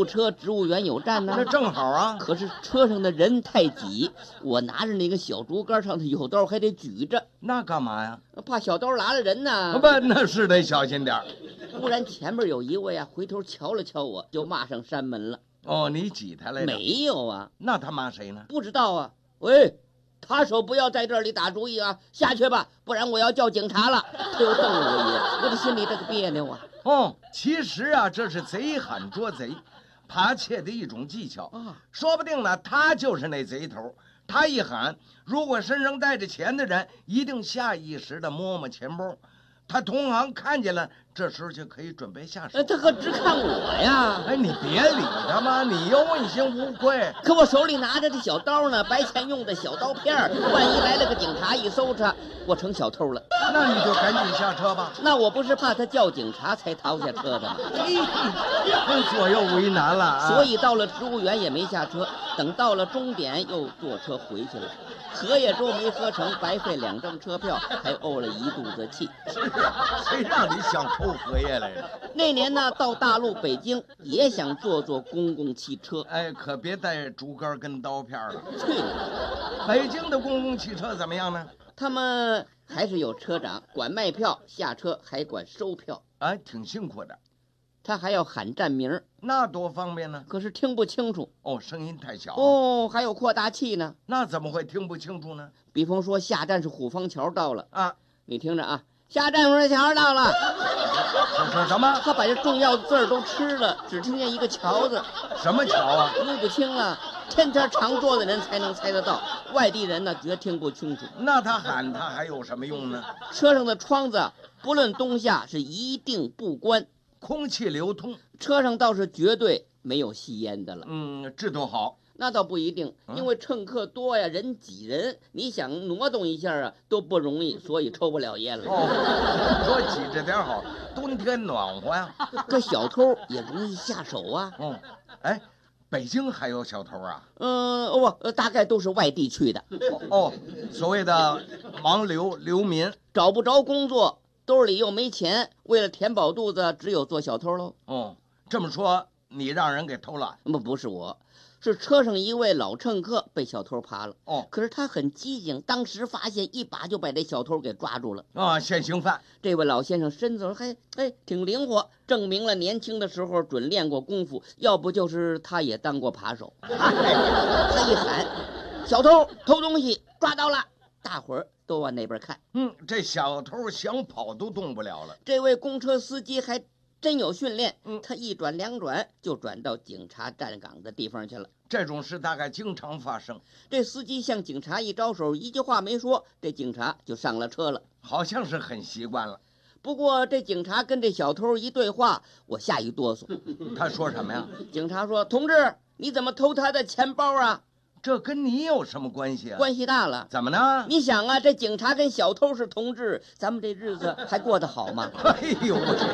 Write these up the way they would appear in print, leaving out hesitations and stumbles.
部车植物园有站呢， 那正好啊。 可是车上的人太挤，我拿着那个小竹竿上的有刀还得举着， 那干嘛呀？ 怕小刀拉了人呢。 不，那是得小心点儿。 忽然前面有一位啊，回头瞧了瞧我，就骂上山门了。 哦，你挤他来了？ 没有啊。 那他骂谁呢？ 不知道啊。喂，扒手不要在这里打主意啊，下去吧，不然我要叫警察了。他又瞪了我一眼，我的心里这个别扭啊。 哦，其实啊，这是贼喊捉贼、扒窃的一种技巧啊。 说不定呢，他就是那贼头。他一喊，如果身上带着钱的人，一定下意识地摸摸钱包。他同行看见了，这时候就可以准备下手。 他可只看我呀！ 哎，你别理他嘛，你又问心无愧。 可我手里拿着这小刀呢，白钱用的小刀片，万一来了个警察一搜查，我成小偷了。 那你就赶紧下车吧。 那我不是怕他叫警察才逃下车的吗？ 左右为难了啊。 所以到了植物园也没下车，等到了终点又坐车回去了。喝也粥没喝成，白费2张车票，还怄了一肚子气。 谁让你想偷荷叶来着？ 那年呢，到大陆北京也想坐公共汽车， 哎，可别带竹竿跟刀片了。 去了！ 北京的公共汽车怎么样呢？ 他们还是有车长，管卖票，下车还管收票。 哎，挺辛苦的。 他还要喊站名， 那多方便呢。 可是听不清楚。 哦，声音太小。 哦，还有扩大器呢。 那怎么会听不清楚呢？ 比方说下站是虎坊桥到了啊， 你听着啊，下站虎坊桥到了。 说什么？ 他把这重要的字儿都吃了，只听见一个桥字。 什么桥啊？ 弄不清啊，天天常坐的人才能猜得到，外地人呢绝听不清楚。 那他喊他还有什么用呢？ 车上的窗子不论冬夏是一定不关， 空气流通。 车上倒是绝对没有吸烟的了。 这多好。 那倒不一定，因为乘客多呀，人挤人，你想挪动一下啊都不容易，所以抽不了烟了。 说挤着点好，冬天暖和呀。 这小偷也容易下手啊。 哎，北京还有小偷啊？ 大概都是外地去的。 所谓的盲流民， 找不着工作，兜里又没钱，为了填饱肚子，只有做小偷喽。 这么说你让人给偷了？ 不是我，是车上一位老乘客被小偷扒了。可是他很机警，当时发现，一把就把这小偷给抓住了。 现行犯。 这位老先生身子还挺灵活，证明了年轻的时候准练过功夫，要不就是他也当过扒手。他一喊小偷偷东西抓到了，大伙儿都往那边看。 这小偷想跑都动不了了。 这位公车司机还真有训练，他一转两转就转到警察站岗的地方去了。 这种事大概经常发生。 这司机向警察一招手，一句话没说，这警察就上了车了， 好像是很习惯了。 不过这警察跟这小偷一对话，我吓一哆嗦。 他说什么呀？ 警察说：“同志，你怎么偷他的钱包啊？” 这跟你有什么关系啊？ 关系大了。 怎么呢？ 你想啊，这警察跟小偷是同志，咱们这日子还过得好吗？ 哎呦我去！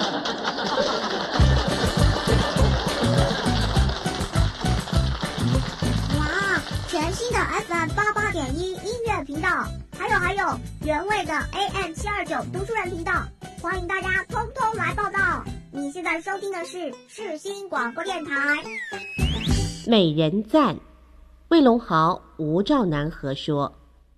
哇，全新的 FM88.1音乐频道，还有原味的 AM729读书人频道，欢迎大家通通来报道。你现在收听的是世新广播电台。 美人赞。魏龙豪、吴兆南合说。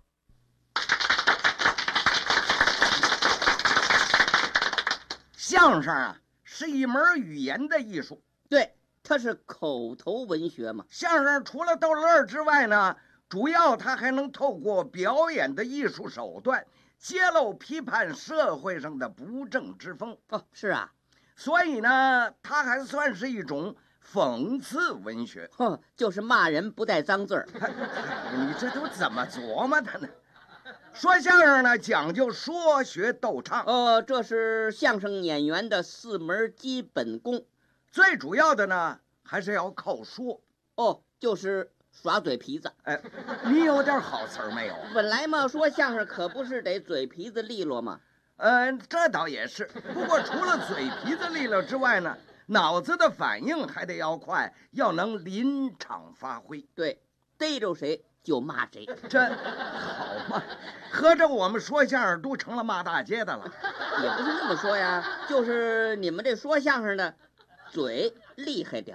相声啊，是一门语言的艺术。 对，它是口头文学嘛。 相声除了逗乐之外呢，主要它还能透过表演的艺术手段，揭露批判社会上的不正之风。 是啊， 所以呢，它还算是一种讽刺文学。 就是骂人不带脏字儿。 你这都怎么琢磨的呢？说相声呢，讲究说学逗唱。 这是相声演员的4门基本功。 最主要的呢，还是要靠说。 就是耍嘴皮子。 你有点好词儿没有？ 本来嘛，说相声可不是得嘴皮子利落吗？ 这倒也是。不过除了嘴皮子利落之外呢，脑子的反应还得要快，要能临场发挥。 对，逮着谁就骂谁。 这好嘛，合着我们说相声都成了骂大街的了。 也不是这么说呀，就是你们这说相声的嘴厉害点。